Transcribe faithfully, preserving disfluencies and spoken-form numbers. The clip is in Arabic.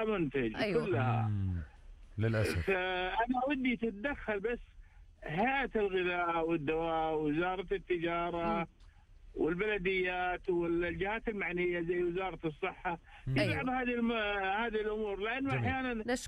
بلا منتج. أيوة. كلها للأسف. فأنا ودي تتدخل بس هيئة الغذاء والدواء ووزارة التجارة م. والبلديات والجهات المعنية زي وزارة الصحة في بعض هذه الم... هذه الأمور، لأنه أحيانا